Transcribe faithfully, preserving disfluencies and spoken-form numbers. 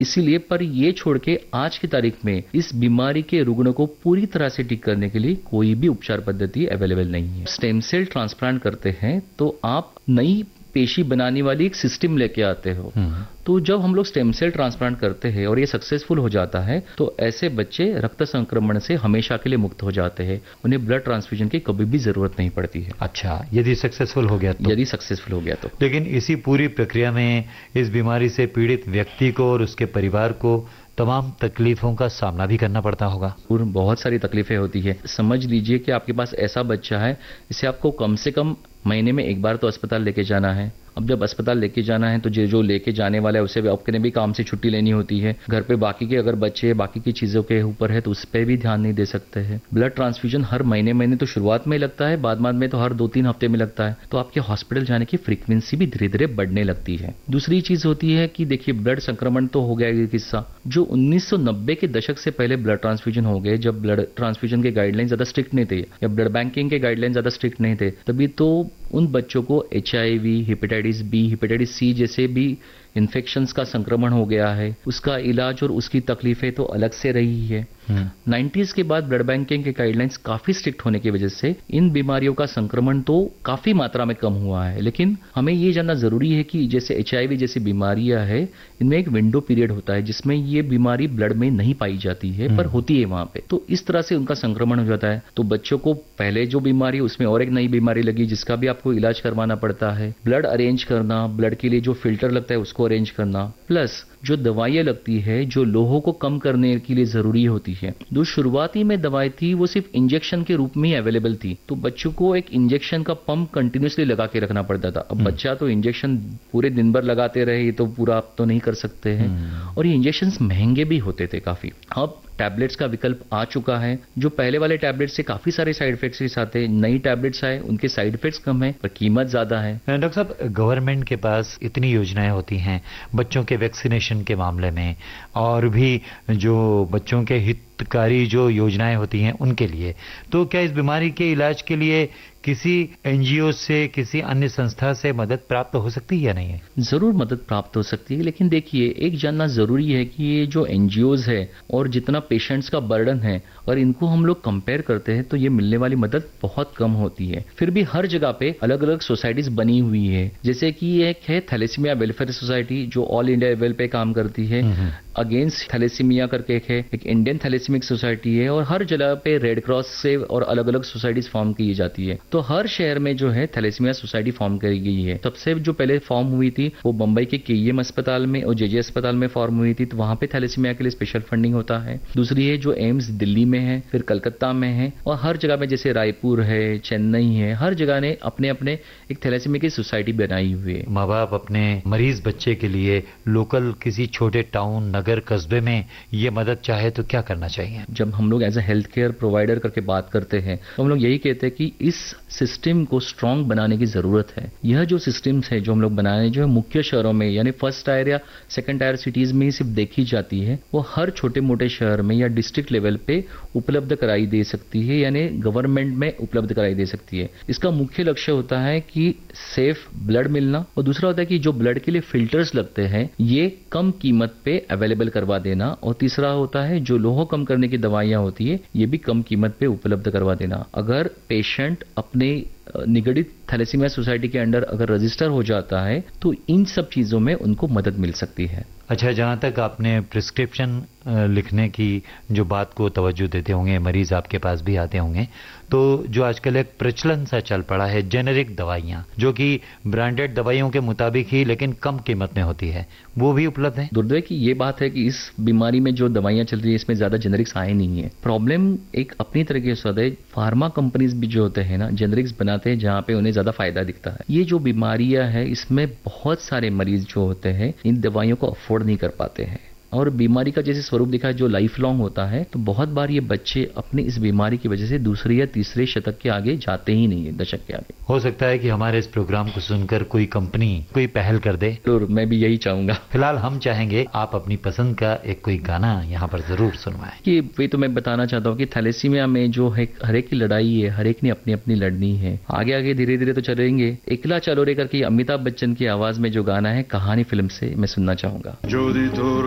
इसीलिए पर ये छोड़ के आज की तारीख में इस बीमारी के रुग्ण को पूरी तरह से ठीक करने के लिए कोई भी उपचार पद्धति अवेलेबल नहीं है। स्टेम सेल ट्रांसप्लांट करते हैं तो आप नई पेशी बनाने वाली एक सिस्टम लेके आते हो। तो जब हम लोग स्टेम सेल ट्रांसप्लांट करते हैं और ये सक्सेसफुल हो जाता है तो ऐसे बच्चे रक्त संक्रमण से हमेशा के लिए मुक्त हो जाते हैं। उन्हें ब्लड ट्रांसफ्यूजन की कभी भी जरूरत नहीं पड़ती है। अच्छा, यदि सक्सेसफुल हो गया तो? यदि सक्सेसफुल हो गया तो। लेकिन इसी पूरी प्रक्रिया में इस बीमारी से पीड़ित व्यक्ति को और उसके परिवार को तमाम तकलीफों का सामना भी करना पड़ता होगा। और बहुत सारी तकलीफें होती है। समझ लीजिए कि आपके पास ऐसा बच्चा है जिसे आपको कम से कम महीने में एक बार तो अस्पताल लेके जाना है। अब जब अस्पताल लेके जाना है तो जो जो लेके जाने वाला है उसे भी अपने भी काम से छुट्टी लेनी होती है। घर पे बाकी के अगर बच्चे बाकी की चीजों के ऊपर है तो उस पर भी ध्यान नहीं दे सकते हैं। ब्लड ट्रांसफ्यूजन हर महीने महीने तो शुरुआत में लगता है, बाद बाद में तो हर दो तीन हफ्ते में लगता है। तो आपके हॉस्पिटल जाने की फ्रीक्वेंसी भी धीरे धीरे बढ़ने लगती है। दूसरी चीज होती है कि देखिए ब्लड संक्रमण तो हो गया ये किस्सा। जो उन्नीस सौ नब्बे के दशक से पहले ब्लड ट्रांसफ्यूजन हो गए, जब ब्लड ट्रांसफ्यूजन के गाइडलाइन ज्यादा स्ट्रिक्ट नहीं थे या ब्लड बैंकिंग के गाइडलाइन ज्यादा स्ट्रिक्ट नहीं थे, तभी तो उन बच्चों को H I we, hepatitis B, hepatitis C जैसे भी इन्फेक्शंस का संक्रमण हो गया है। उसका इलाज और उसकी तकलीफें तो अलग से रही है। नाइंटीज़ के बाद ब्लड बैंकिंग के गाइडलाइंस काफी स्ट्रिक्ट होने की वजह से इन बीमारियों का संक्रमण तो काफी मात्रा में कम हुआ है। लेकिन हमें ये जानना जरूरी है कि जैसे एच आई वी जैसी बीमारियां है, इनमें एक विंडो पीरियड होता है जिसमें ये बीमारी ब्लड में नहीं पाई जाती है पर होती है वहां पे। तो इस तरह से उनका संक्रमण हो जाता है। तो बच्चों को पहले जो बीमारी उसमें और एक नई बीमारी लगी जिसका भी आपको इलाज करवाना पड़ता है। ब्लड अरेंज करना, ब्लड के लिए जो फिल्टर लगता है उसको अरेंज करना, प्लस जो दवाइयां लगती है जो लोहों को कम करने के लिए जरूरी होती है। जो शुरुआती में दवाई थी वो सिर्फ इंजेक्शन के रूप में ही अवेलेबल थी। तो बच्चों को एक इंजेक्शन का पंप कंटिन्यूसली लगा के रखना पड़ता था। अब बच्चा तो इंजेक्शन पूरे दिन भर लगाते रहे तो पूरा आप तो नहीं कर सकते हैं। और ये इंजेक्शन महंगे भी होते थे काफी। अब टैबलेट्स का विकल्प आ चुका है। जो पहले वाले टैबलेट्स से काफी सारे साइड इफेक्ट्स के साथ है, नई टैबलेट्स आए उनके साइड इफेक्ट्स कम है पर कीमत ज्यादा है। डॉक्टर साहब, गवर्नमेंट के पास इतनी योजनाएं होती हैं बच्चों के वैक्सीनेशन के मामले में, और भी जो बच्चों के हितकारी जो योजनाएं होती हैं उनके लिए, तो क्या इस बीमारी के इलाज के लिए किसी एनजीओ से, किसी अन्य संस्था से मदद प्राप्त हो सकती है या नहीं है? जरूर मदद प्राप्त हो सकती है। लेकिन देखिए एक जानना जरूरी है कि ये जो एनजीओज है और जितना पेशेंट्स का बर्डन है, और इनको हम लोग कंपेयर करते हैं तो ये मिलने वाली मदद बहुत कम होती है। फिर भी हर जगह पे अलग अलग सोसाइटीज बनी हुई है। जैसे कि एक है थैलेसीमिया वेलफेयर सोसाइटी जो ऑल इंडिया लेवल पे काम करती है। अगेंस्ट थैलेसीमिया करके एक है, एक इंडियन थैलेसीमिक सोसाइटी है, और हर जगह पे रेड क्रॉस से और अलग अलग सोसाइटीज फॉर्म की जाती है। तो हर शहर में जो है थैलेसीमिया सोसाइटी फॉर्म करी गई है। सबसे जो पहले फॉर्म हुई थी वो बंबई के केईएम अस्पताल में और जेजे अस्पताल में फॉर्म हुई थी। तो वहां पे थैलेसीमिया के लिए स्पेशल फंडिंग होता है। दूसरी है जो एम्स दिल्ली में है, फिर कलकत्ता में है, और हर जगह में जैसे रायपुर है, चेन्नई है, हर जगह ने अपने अपने एक थैलेसीमिया की सोसाइटी बनाई हुई है। माँ बाप अपने मरीज बच्चे के लिए लोकल किसी छोटे टाउन, नगर, कस्बे में ये मदद चाहे तो क्या करना चाहिए? जब हम लोग as a health care provider करके बात करते हैं तो हम लोग यही कहते हैं कि इस सिस्टम को स्ट्रांग बनाने की जरूरत है। यह जो सिस्टम्स है जो हम लोग बनाए जो है मुख्य शहरों में यानी फर्स्ट टायर या सेकंड टायर सिटीज में ही सिर्फ देखी जाती है, वो हर छोटे मोटे शहर में या डिस्ट्रिक्ट लेवल पे उपलब्ध कराई दे सकती है, यानी गवर्नमेंट में उपलब्ध कराई दे सकती है। इसका मुख्य लक्ष्य होता है कि सेफ ब्लड मिलना, और दूसरा होता है कि जो ब्लड के लिए फिल्टर्स लगते हैं ये कम कीमत पे अवेलेबल करवा देना, और तीसरा होता है जो लोहो कम करने की दवाइयां होती है ये भी कम कीमत पे उपलब्ध करवा देना। अगर पेशेंट अपने निगडित थैलेसीमिया सोसाइटी के अंडर अगर रजिस्टर हो जाता है तो इन सब चीजों में उनको मदद मिल सकती है। अच्छा, जहाँ तक आपने प्रिस्क्रिप्शन लिखने की जो बात को तवज्जो देते होंगे, मरीज आपके पास भी आते होंगे, तो जो आजकल एक प्रचलन सा चल पड़ा है जेनेरिक दवाइयाँ जो कि ब्रांडेड दवाइयों के मुताबिक ही लेकिन कम कीमत में होती है, वो भी उपलब्ध है? दुर्दैव की ये बात है कि इस बीमारी में जो दवाइयाँ चल रही है इसमें ज्यादा जेनेरिक्स आए नहीं है। प्रॉब्लम एक अपनी तरीके से होता है, फार्मा कंपनीज भी जो होते हैं ना जेनेरिक्स बनाते हैं जहाँ पे उन्हें ज्यादा फायदा दिखता है। ये जो बीमारियां है इसमें बहुत सारे मरीज जो होते हैं इन दवाइयों को अफोर्ड नहीं कर पाते हैं, और बीमारी का जैसे स्वरूप दिखा है जो लाइफ लॉन्ग होता है, तो बहुत बार ये बच्चे अपनी इस बीमारी की वजह से दूसरे या तीसरे शतक के आगे जाते ही नहीं है, दशक के आगे। हो सकता है कि हमारे इस प्रोग्राम को सुनकर कोई कंपनी कोई पहल कर दे, तो मैं भी यही चाहूंगा। फिलहाल हम चाहेंगे आप अपनी पसंद का एक कोई गाना यहाँ पर जरूर सुनवाएं। कि वे तो मैं बताना चाहता हूँ कि थैलेसीमिया में जो है हर एक की लड़ाई है, हर एक ने अपनी अपनी लड़नी है। आगे आगे धीरे धीरे तो चलेंगे। एकला चलो रे करके अमिताभ बच्चन की आवाज में जो गाना है कहानी फिल्म से मैं सुनना चाहूंगा।